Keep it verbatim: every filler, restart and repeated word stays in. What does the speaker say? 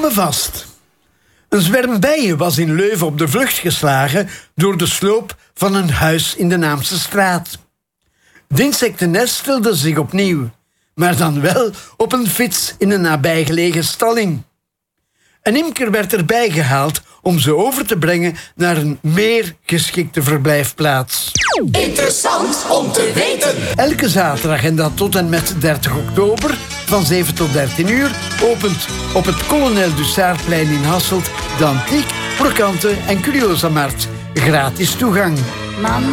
kwamen vast. Een zwerm bijen was in Leuven op de vlucht geslagen door de sloop van een huis in de Naamse straat. Het insectennest stelde zich opnieuw, maar dan wel op een fiets in een nabijgelegen stalling. Een imker werd erbij gehaald om ze over te brengen naar een meer geschikte verblijfplaats. Interessant om te weten. Elke zaterdag en dat tot en met dertig oktober van zeven tot dertien uur opent op het Kolonel Dussardplein in Hasselt de Antiek, Brokante en Curiosamarkt. Gratis toegang. Mama.